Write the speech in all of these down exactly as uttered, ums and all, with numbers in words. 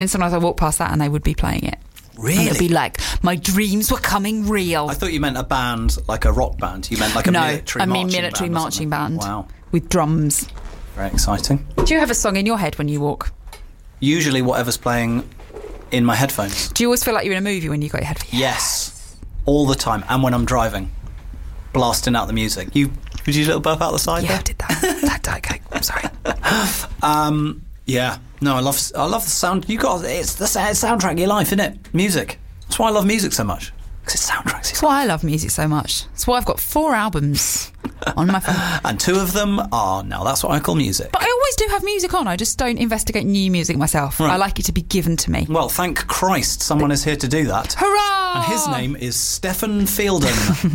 And sometimes I walk past that and they would be playing it. Really? And it'd be like, my dreams were coming real. I thought you meant a band, like a rock band. You meant like a no, military I mean marching military band or marching something. band. Wow. With drums. Very exciting. Do you have a song in your head when you walk? Usually whatever's playing in my headphones. Do you always feel like you're in a movie when you've got your headphones? Yes. All the time. And when I'm driving. Blasting out the music. You Did you little burp out the side Yeah, there? I did that. That Diet Coke. I'm sorry. Um, yeah. No, I love I love the sound. You got it's the soundtrack of your life, isn't it? Music. That's why I love music so much. Because it's soundtracks. That's why I love music so much. That's why I've got four albums on my phone. And two of them are now. That's what I call music. But I always do have music on. I just don't investigate new music myself. Right. I like it to be given to me. Well, thank Christ someone is here to do that. Hurrah! And his name is Stefan Fielden.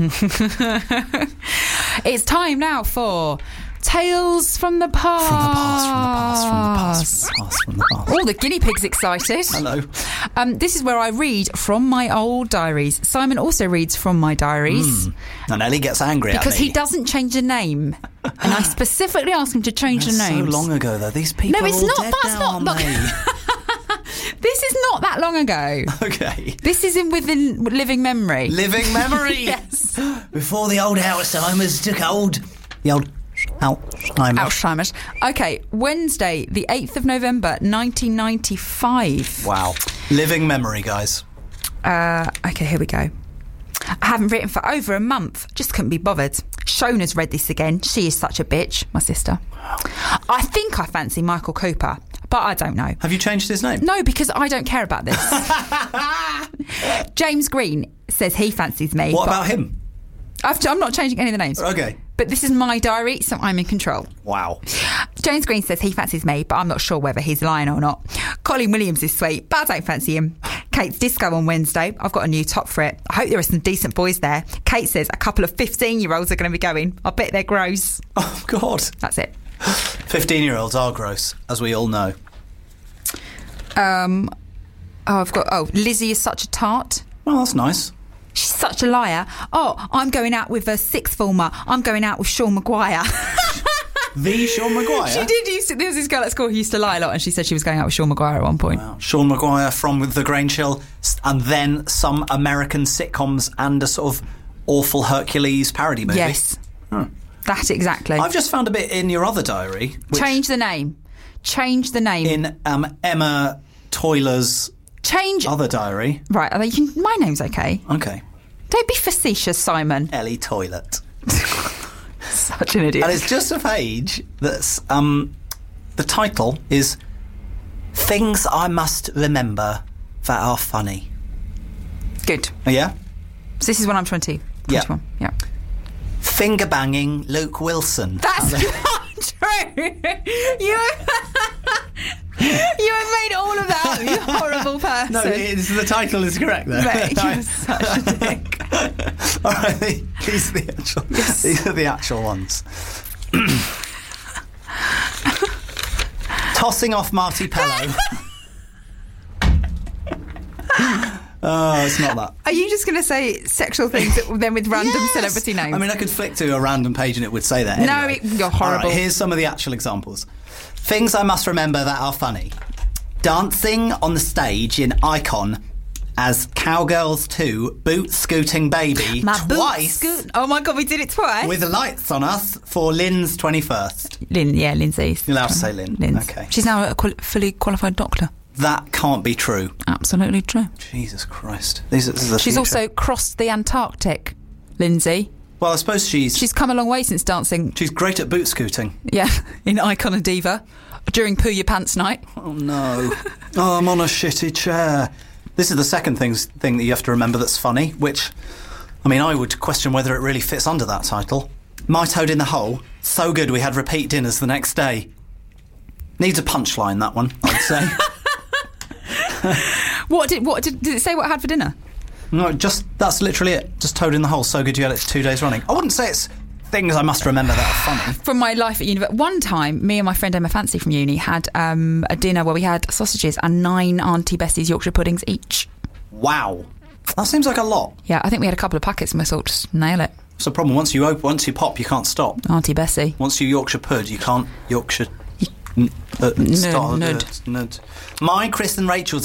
It's time now for Tales from the Past. From the past, from the past, from the past, from the past, from the past. All the guinea pigs excited. Hello. Um, this is where I read from my old diaries. Simon also reads from my diaries. Mm. And Ellie gets angry Because at me. he doesn't change the name. And I specifically asked him to change the That's name. so long ago, though. These people No, it's are all not. dead That's now, not. aren't Look, they? this is not that long ago. Okay. This is in within living memory. Living memory. Yes. Before the old Alzheimer's took hold. The old Alzheimer's. Alzheimer's. Okay, Wednesday, the eighth of November, nineteen ninety-five. Wow. Living memory, guys. Uh, okay, here we go. I haven't written for over a month. Just couldn't be bothered. Shona's read this again. She is such a bitch, my sister. I think I fancy Michael Cooper, but I don't know. Have you changed his name? No, because I don't care about this. James Green says he fancies me. What but about him? I've, I'm not changing any of the names. Okay. But this is my diary, so I'm in control. Wow. James Green says he fancies me, but I'm not sure whether he's lying or not. Colin Williams is sweet, but I don't fancy him. Kate's disco on Wednesday. I've got a new top for it. I hope there are some decent boys there. Kate says a couple of fifteen-year-olds are going to be going. I bet they're gross. Oh, God. That's it. fifteen-year-olds are gross, as we all know. Um, oh, I've got... Oh, Lizzie is such a tart. Well, that's nice. She's such a liar. Oh, I'm going out with a sixth former. I'm going out with Sean Maguire. The Sean Maguire? She did used to... There was this girl at school who used to lie a lot, and she said she was going out with Sean Maguire at one point. Wow. Sean Maguire from The Grange Hill, and then some American sitcoms and a sort of awful Hercules parody movie. Yes. Hmm. That exactly. I've just found a bit in your other diary. Which Change the name. Change the name. In um, Emma Toiler's Change... other diary. Right, I mean, you can, my name's okay. Okay. Don't be facetious, Simon. Ellie Toilet. Such an idiot. And it's just a page that's... Um, the title is Things I Must Remember That Are Funny. Good. Oh, yeah? So this is when I'm twenty. Yeah. twenty-one. Yeah. Finger banging Luke Wilson. That's not true. You... You have made all of that up, you horrible person. No, it's, the title is correct though. Mate, you're such a dick. All right, these are the actual. Yes. These are the actual ones. Tossing off Marty Pello. Oh, it's not that. Are you just going to say sexual things then with random Yes. celebrity names? I mean, I could flick to a random page and it would say that. No, Anyway. it, you're horrible. All right, here's some of the actual examples. Things I must remember that are funny. Dancing on the stage in Icon as Cowgirls two, Boot Scooting Baby, My boot twice scoot- Oh my God, we did it twice. with lights on us for Lynn's twenty-first. Lynn, yeah, Lindsay's. You're allowed to say Lynn. Lynn's. Okay. She's now a quali- fully qualified doctor. That can't be true. Absolutely true. Jesus Christ. These are, this is the She's future. also crossed the Antarctic, Lindsay. Well, I suppose she's... She's come a long way since dancing. She's great at boot scooting. Yeah, in Icon and Diva during Poo Your Pants night. Oh, no. Oh, I'm on a shitty chair. This is the second things, thing that you have to remember that's funny, which, I mean, I would question whether it really fits under that title. My Toad in the Hole. So good we had repeat dinners the next day. Needs a punchline, that one, I'd say. What did what did, did it say what I had for dinner? No, just that's literally it. Just Toad in the Hole. So good you had it two days running. I wouldn't say it's things I must remember that are funny. From my life at university. One time, me and my friend Emma Fancy from uni had um, a dinner where we had sausages and nine Auntie Bessie's Yorkshire puddings each. Wow, that seems like a lot. Yeah, I think we had a couple of packets and we thought, just nail it. It's the problem. Once you open, once you pop, you can't stop. Auntie Bessie. Once you Yorkshire pud, you can't Yorkshire. N- uh, Nud, start- nud. uh, nud. My, Chris and Rachel's